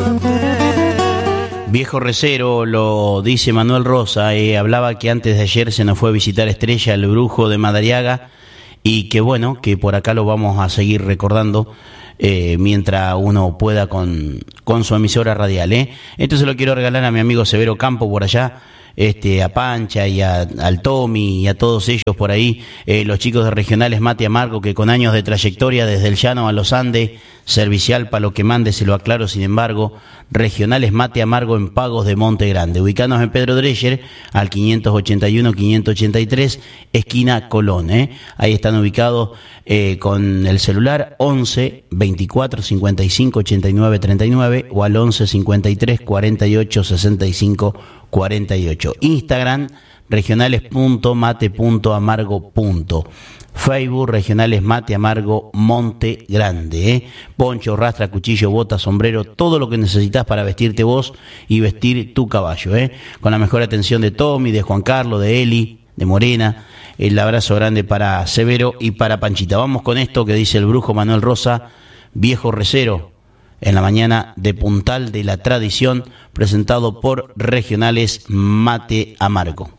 Viejo recero, lo dice Manuel Rosa, hablaba que antes de ayer se nos fue a visitar Estrella, el brujo de Madariaga, y que bueno, que por acá lo vamos a seguir recordando mientras uno pueda con su emisora radial. Esto se lo quiero regalar a mi amigo Severo Campo por allá, a Pancha y al Tommy y a todos ellos por ahí, los chicos de Regionales Mate Amargo, que con años de trayectoria desde el llano a los Andes, servicial para lo que mande, se lo aclaro sin embargo, Regionales Mate Amargo en Pagos de Monte Grande, ubicados en Pedro Dreyer, al 581-583, esquina Colón. Ahí están ubicados con el celular 11 24 55 89 39 o al 11 53 48 65 48. Instagram regionales.mate.amargo. Facebook Regionales Mate Amargo Monte Grande. Poncho, rastra, cuchillo, bota, sombrero, todo lo que necesitas para vestirte vos y vestir tu caballo. Con la mejor atención de Tommy, de Juan Carlos, de Eli, de Morena. El abrazo grande para Severo y para Panchita. Vamos con esto que dice el brujo Manuel Rosa, Viejo Recero, en la mañana de Puntal de la Tradición, presentado por Regionales Mate Amargo.